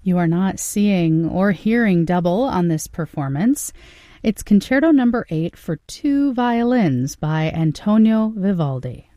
You are not seeing or hearing double on this performance. It's Concerto No. 8 for two violins by Antonio Vivaldi.